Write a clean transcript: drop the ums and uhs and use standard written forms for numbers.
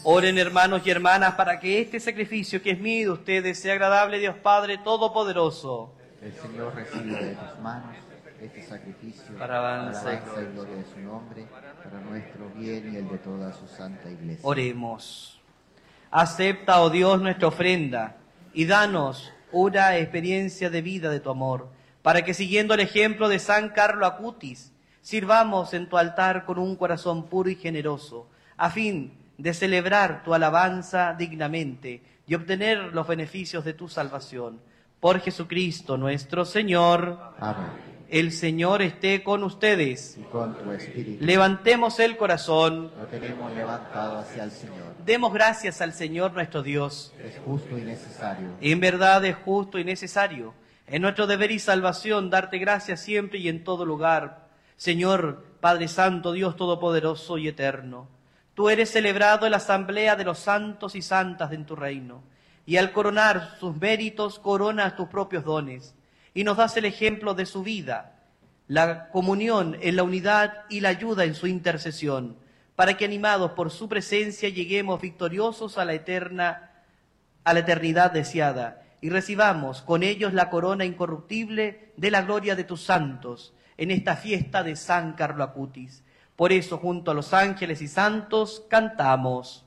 Oren, hermanos y hermanas, para que este sacrificio que es mío de ustedes sea agradable a Dios Padre Todopoderoso. El Señor reciba de tus manos este sacrificio Para alabanza y y gloria de su nombre, para nuestro bien y el de toda su santa Iglesia. Oremos. Acepta, oh Dios, nuestra ofrenda y danos una experiencia de vida de tu amor, para que siguiendo el ejemplo de San Carlo Acutis, sirvamos en tu altar con un corazón puro y generoso, a fin de celebrar tu alabanza dignamente y obtener los beneficios de tu salvación. Por Jesucristo nuestro Señor. Amén. El Señor esté con ustedes. Y con tu espíritu. Levantemos el corazón. Lo tenemos levantado hacia el Señor. Demos gracias al Señor nuestro Dios. Es justo y necesario. En verdad es justo y necesario. Es nuestro deber y salvación darte gracias siempre y en todo lugar. Señor, Padre Santo, Dios Todopoderoso y Eterno, tú eres celebrado en la asamblea de los santos y santas en tu reino, y al coronar sus méritos coronas tus propios dones, y nos das el ejemplo de su vida, la comunión en la unidad y la ayuda en su intercesión, para que animados por su presencia lleguemos victoriosos a la eternidad deseada, y recibamos con ellos la corona incorruptible de la gloria de tus santos, en esta fiesta de San Carlo Acutis. Por eso, junto a los ángeles y santos, cantamos.